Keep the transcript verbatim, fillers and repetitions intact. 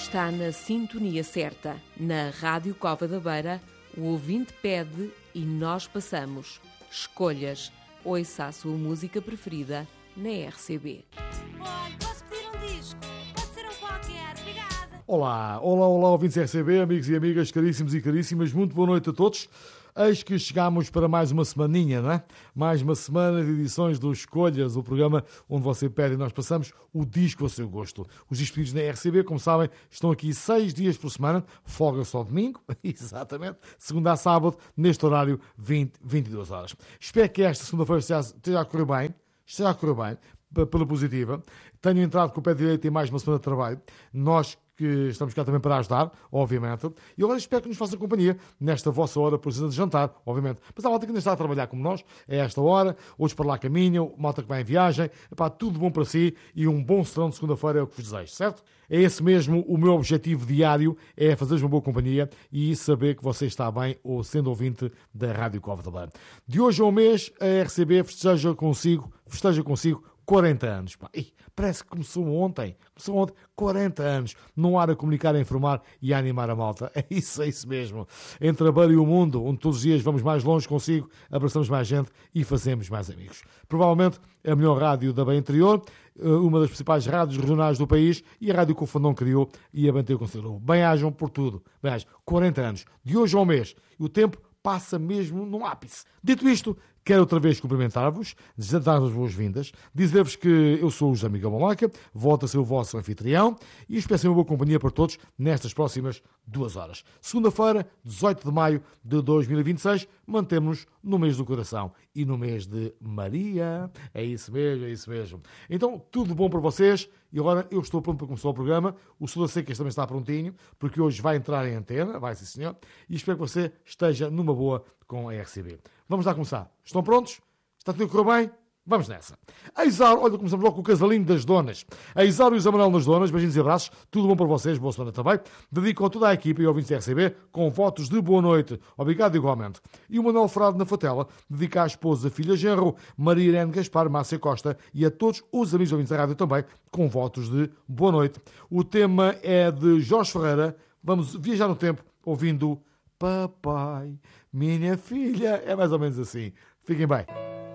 está na sintonia certa. Na Rádio Cova da Beira, o ouvinte pede e nós passamos. Escolhas. Ouça a sua música preferida na R C B. Olha, posso pedir um disco? Pode ser um qualquer, obrigada. Olá, olá, olá, ouvintes da R C B, amigos e amigas, caríssimos e caríssimas, muito boa noite a todos. Eis que chegámos para mais uma semaninha, não é? Mais uma semana de edições do Escolhas, o programa onde você pede e nós passamos o disco ao seu gosto. Os discos pedidos na R C B, como sabem, estão aqui seis dias por semana, folga só domingo, exatamente, segunda a sábado, neste horário, vinte, vinte e duas horas. Espero que esta segunda-feira esteja a correr bem, esteja a correr bem, pela positiva. Tenho entrado com o pé direito em mais uma semana de trabalho. Nós que estamos cá também para ajudar, obviamente. E agora espero que nos façam companhia nesta vossa hora, por exemplo, de jantar, obviamente. Mas há malta que ainda está a trabalhar como nós, a esta hora, outros para lá caminham, malta que vai em viagem. Epá, tudo bom para si e um bom serão de segunda-feira é o que vos desejo, certo? É esse mesmo o meu objetivo diário, é fazer-vos uma boa companhia e saber que você está bem ou sendo ouvinte da Rádio Cova da Beira. De hoje a um mês, a R C B festeja consigo, festeja consigo quarenta anos. Pá. Ih, parece que começou ontem. Começou ontem. quarenta anos. Não há a comunicar, a informar e a animar a malta. É isso, é isso mesmo. Entre a Beira e o mundo, onde todos os dias vamos mais longe consigo, abraçamos mais gente e fazemos mais amigos. Provavelmente a melhor rádio da Beira Interior, uma das principais rádios regionais do país e a rádio que o Fandão criou e a Banteio considerou. Bem-ajam por tudo. Bem-ajam. quarenta anos. De hoje ao mês. E o tempo passa mesmo num ápice. Dito isto, quero outra vez cumprimentar-vos, desejar-vos boas-vindas, dizer-vos que eu sou o José Miguel Malaca, volto a ser o vosso anfitrião e espero ser uma boa companhia para todos nestas próximas duas horas. Segunda-feira, dezoito de maio de dois mil e vinte e seis, mantemos-nos no mês do coração e no mês de Maria. É isso mesmo, é isso mesmo. Então, tudo bom para vocês e agora eu estou pronto para começar o programa. O Sul das Secas também está prontinho, porque hoje vai entrar em antena, vai sim senhor, e espero que você esteja numa boa com a R C B. Vamos lá começar. Estão prontos? Está tudo a correr bem? Vamos nessa. A Isauro, olha, começamos logo com o casalinho das donas. A Isauro e o Zé nas donas, beijinhos e abraços, tudo bom para vocês, boa semana também. Dedico a toda a equipa e ouvintes da R C B com votos de boa noite. Obrigado igualmente. E o Manuel Frado na Fatela dedica à esposa, filha genro, Maria Irene Gaspar, Márcia Costa e a todos os amigos ouvintes da rádio também com votos de boa noite. O tema é de Jorge Ferreira. Vamos viajar no tempo ouvindo Papai, minha filha. É mais ou menos assim. Fiquem bem.